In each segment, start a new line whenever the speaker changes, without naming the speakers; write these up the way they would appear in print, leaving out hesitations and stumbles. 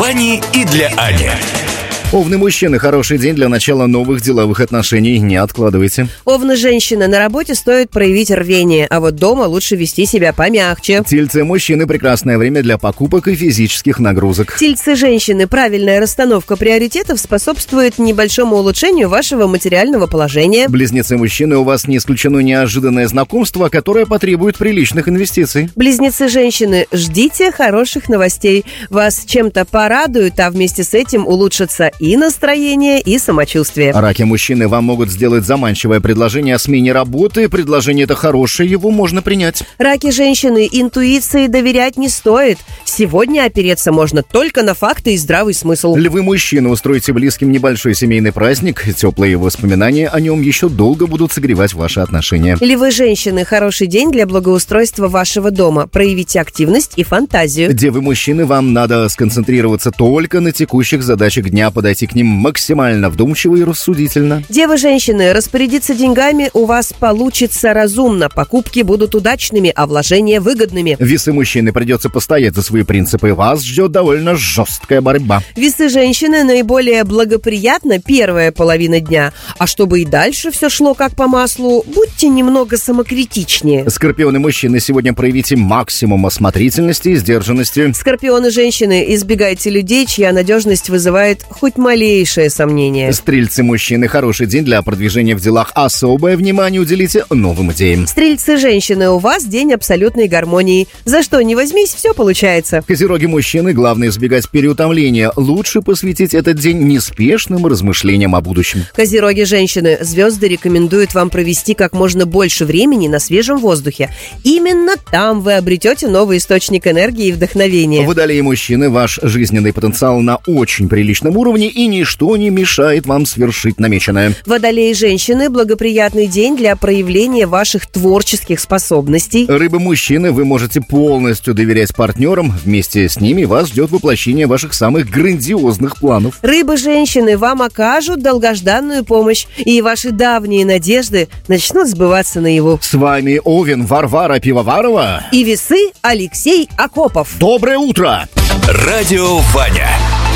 Вани и для Ани.
Овны мужчины, хороший день для начала новых деловых отношений. Не откладывайте.
Овны женщины, на работе стоит проявить рвение, а вот дома лучше вести себя помягче.
Тельцы мужчины, прекрасное время для покупок и физических нагрузок.
Тельцы женщины, правильная расстановка приоритетов способствует небольшому улучшению вашего материального положения.
Близнецы мужчины, у вас не исключено неожиданное знакомство, которое потребует приличных инвестиций.
Близнецы женщины, ждите хороших новостей. Вас чем-то порадуют, а вместе с этим улучшится и настроение, и самочувствие.
Раки мужчины, вам могут сделать заманчивое предложение о смене работы. Предложение это хорошее, его можно принять.
Раки женщины, интуиции доверять не стоит. Сегодня опереться можно только на факты и здравый смысл.
Львы мужчины, устройте близким небольшой семейный праздник. Теплые воспоминания о нем еще долго будут согревать ваши отношения.
Львы женщины, хороший день для благоустройства вашего дома. Проявите активность и фантазию.
Девы мужчины, вам надо сконцентрироваться только на текущих задачах дня, подойти к ним максимально вдумчиво и рассудительно.
Девы женщины, распорядиться деньгами у вас получится разумно. Покупки будут удачными, а вложения выгодными.
Весы мужчины, придется постоять за свои принципы. Вас ждет довольно жесткая борьба.
Весы женщины, наиболее благоприятна первая половина дня. А чтобы и дальше все шло как по маслу, будьте немного самокритичнее.
Скорпионы мужчины, сегодня проявите максимум осмотрительности и сдержанности.
Скорпионы женщины, избегайте людей, чья надежность вызывает хоть малейшее сомнение.
Стрельцы мужчины, хороший день для продвижения в делах. Особое внимание уделите новым идеям.
Стрельцы женщины, у вас день абсолютной гармонии. За что не возьмись, все получается.
Козероги мужчины, главное избегать переутомления. Лучше посвятить этот день неспешным размышлениям о будущем.
Козероги женщины, звезды рекомендуют вам провести как можно больше времени на свежем воздухе. Именно там вы обретете новый источник энергии и вдохновения.
Водолеи мужчины, ваш жизненный потенциал на очень приличном уровне, и ничто не мешает вам свершить намеченное.
Водолеи женщины, благоприятный день для проявления ваших творческих способностей.
Рыбы мужчины, вы можете полностью доверять партнерам. Вместе с ними вас ждет воплощение ваших самых грандиозных планов.
Рыбы женщины, вам окажут долгожданную помощь, и ваши давние надежды начнут сбываться наяву.
С вами Овен Варвара Пивоварова
и Весы Алексей Акопов.
Доброе утро!
Радио Ваня.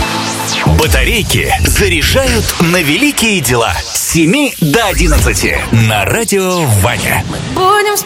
Батарейки заряжают на великие дела. С 7 до 11 на Радио Ваня.
Будем